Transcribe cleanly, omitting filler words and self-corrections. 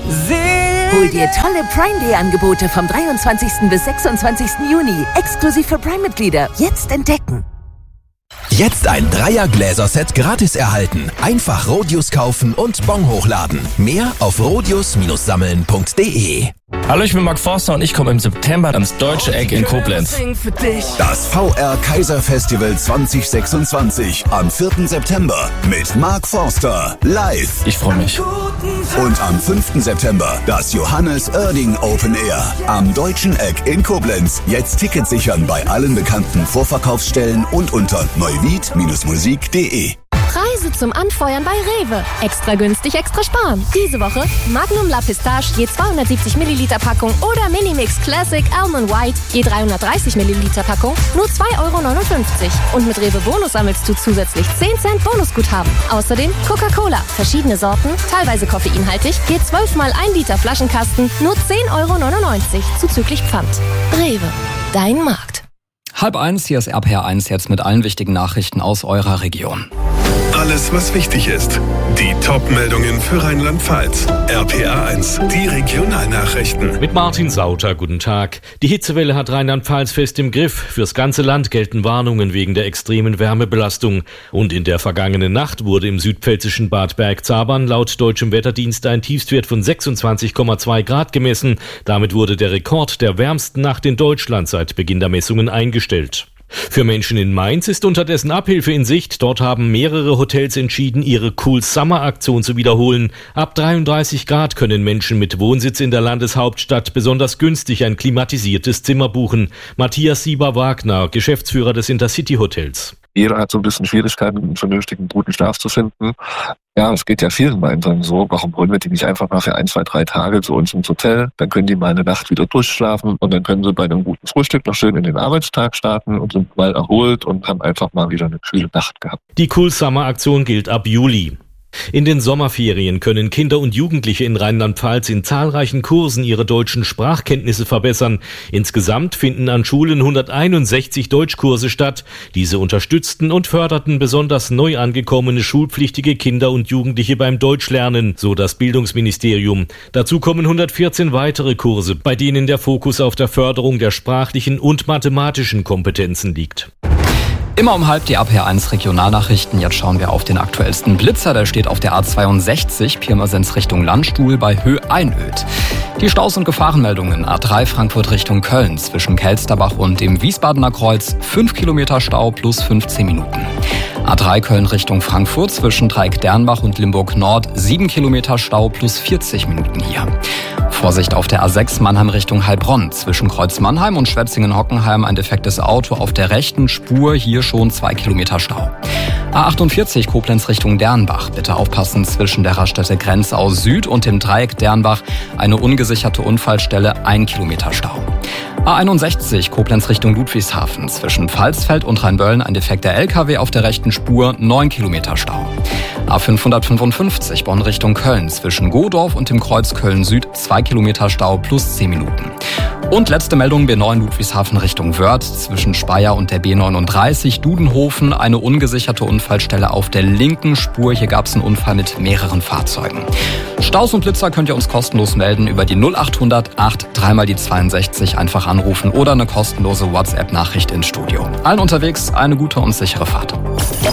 Hol dir tolle Prime Day Angebote vom 23. bis 26. Juni. Exklusiv für Prime-Mitglieder. Jetzt entdecken. Jetzt ein Dreier-Gläser-Set gratis erhalten. Einfach Rodius kaufen und Bon hochladen. Mehr auf rodius-sammeln.de. Hallo, ich bin Mark Forster und ich komme im September ans Deutsche Eck in Koblenz. Das VR Kaiser Festival 2026 am 4. September mit Mark Forster live. Ich freue mich. Und am 5. September das Johannes Oerding Open Air am Deutschen Eck in Koblenz. Jetzt Tickets sichern bei allen bekannten Vorverkaufsstellen und unter neuwied-musik.de. Preise zum Anfeuern bei Rewe. Extra günstig, extra sparen. Diese Woche Magnum La Pistache je 270 Milliliter Packung oder Minimix Classic Almond White je 330 Milliliter Packung nur 2,59 €. Und mit Rewe Bonus sammelst du zusätzlich 10 Cent Bonusguthaben. Außerdem Coca-Cola, verschiedene Sorten, teilweise koffeinhaltig, je 12 mal 1 Liter Flaschenkasten nur 10,99 € zuzüglich Pfand. Rewe, dein Markt. 12:30, hier ist RPR 1 jetzt mit allen wichtigen Nachrichten aus eurer Region. Alles, was wichtig ist. Die Top-Meldungen für Rheinland-Pfalz. RPR 1, die Regionalnachrichten. Mit Martin Sauter, guten Tag. Die Hitzewelle hat Rheinland-Pfalz fest im Griff. Fürs ganze Land gelten Warnungen wegen der extremen Wärmebelastung. Und in der vergangenen Nacht wurde im südpfälzischen Bad Bergzabern laut deutschem Wetterdienst ein Tiefstwert von 26,2 Grad gemessen. Damit wurde der Rekord der wärmsten Nacht in Deutschland seit Beginn der Messungen eingestellt. Für Menschen in Mainz ist unterdessen Abhilfe in Sicht. Dort haben mehrere Hotels entschieden, ihre Cool Summer Aktion zu wiederholen. Ab 33 Grad können Menschen mit Wohnsitz in der Landeshauptstadt besonders günstig ein klimatisiertes Zimmer buchen. Matthias Sieber-Wagner, Geschäftsführer des Intercity Hotels. Jeder hat so ein bisschen Schwierigkeiten, einen vernünftigen, guten Schlaf zu finden. Ja, es geht ja vielen Mainzern so. Warum holen wir die nicht einfach mal für 1, 2, 3 Tage zu uns ins Hotel? Dann können die mal eine Nacht wieder durchschlafen und dann können sie bei einem guten Frühstück noch schön in den Arbeitstag starten und sind mal erholt und haben einfach mal wieder eine kühle Nacht gehabt. Die Cool Summer Aktion gilt ab Juli. In den Sommerferien können Kinder und Jugendliche in Rheinland-Pfalz in zahlreichen Kursen ihre deutschen Sprachkenntnisse verbessern. Insgesamt finden an Schulen 161 Deutschkurse statt. Diese unterstützten und förderten besonders neu angekommene schulpflichtige Kinder und Jugendliche beim Deutschlernen, so das Bildungsministerium. Dazu kommen 114 weitere Kurse, bei denen der Fokus auf der Förderung der sprachlichen und mathematischen Kompetenzen liegt. Immer um halb die RPR 1 Regionalnachrichten. Jetzt schauen wir auf den aktuellsten Blitzer. Der steht auf der A62 Pirmasens Richtung Landstuhl bei Höhe-Einöd. Die Staus- und Gefahrenmeldungen. A3 Frankfurt Richtung Köln zwischen Kelsterbach und dem Wiesbadener Kreuz 5 Kilometer Stau plus 15 Minuten. A3 Köln Richtung Frankfurt zwischen Dreieck Dernbach und Limburg Nord 7 Kilometer Stau plus 40 Minuten hier. Vorsicht auf der A6 Mannheim Richtung Heilbronn. Zwischen Kreuz Mannheim und Schwetzingen-Hockenheim ein defektes Auto auf der rechten Spur. Hier schon 2 Kilometer Stau. A48 Koblenz Richtung Dernbach. Bitte aufpassen, zwischen der Raststätte Grenzau Süd und dem Dreieck Dernbach eine ungesicherte Unfallstelle, 1 Kilometer Stau. A61 Koblenz Richtung Ludwigshafen. Zwischen Pfalzfeld und Rheinböllen ein defekter LKW auf der rechten Spur, 9 Kilometer Stau. A555 Bonn Richtung Köln. Zwischen Godorf und dem Kreuz Köln Süd 2 Kilometer Stau plus 10 Minuten. Und letzte Meldung, B9 Ludwigshafen Richtung Wörth. Zwischen Speyer und der B39 Dudenhofen eine ungesicherte Unfallstelle auf der linken Spur. Hier gab es einen Unfall mit mehreren Fahrzeugen. Staus und Blitzer könnt ihr uns kostenlos melden über die 0800 8 3 die 62. Einfach anrufen oder eine kostenlose WhatsApp-Nachricht ins Studio. Allen unterwegs eine gute und sichere Fahrt.